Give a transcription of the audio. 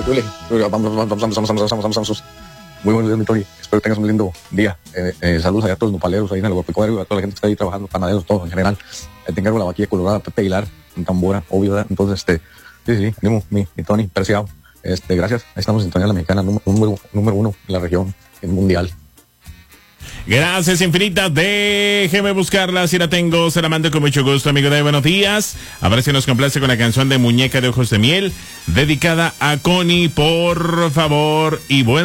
Muy buenos días, mi Tony. Espero que tengas un lindo día. Saludos allá a todos los nopaleros, ahí en el agropecuario, a toda la gente que está ahí trabajando, panaderos, todo en general. Te encargo la vaquilla colorada, Pepe Aguilar, en Tambora, obvio, ¿verdad? Entonces, sí, ánimo, mi Tony, preciado. Gracias. Ahí estamos en Sintonía La Mexicana, número uno en la región, en mundial. Gracias infinitas. Déjeme buscarla. Si la tengo, se la mando con mucho gusto, amigo de Buenos Días. A ver si nos complace con la canción de Muñeca de Ojos de Miel, dedicada a Connie, por favor. Y bueno.